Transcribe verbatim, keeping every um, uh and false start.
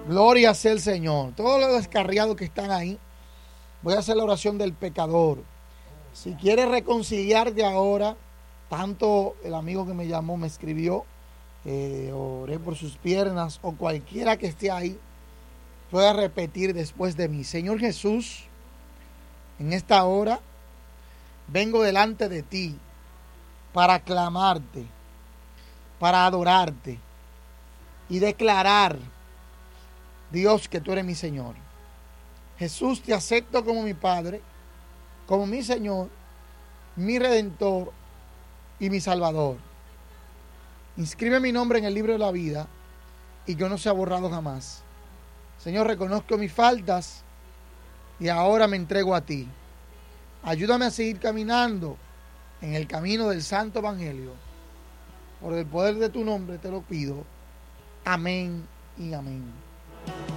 Gloria sea el Señor. Todos los descarriados que están ahí, voy a hacer la oración del pecador. Si quieres reconciliarte ahora, tanto el amigo que me llamó, me escribió, eh, oré por sus piernas, o cualquiera que esté ahí, pueda repetir después de mí. Señor Jesús, en esta hora vengo delante de ti para clamarte, para adorarte y declarar, Dios, que tú eres mi Señor. Jesús, te acepto como mi Padre, como mi Señor, mi Redentor y mi Salvador. Inscribe mi nombre en el libro de la vida y que no sea borrado jamás. Señor, reconozco mis faltas y ahora me entrego a ti. Ayúdame a seguir caminando en el camino del Santo Evangelio. Por el poder de tu nombre te lo pido. Amén y amén.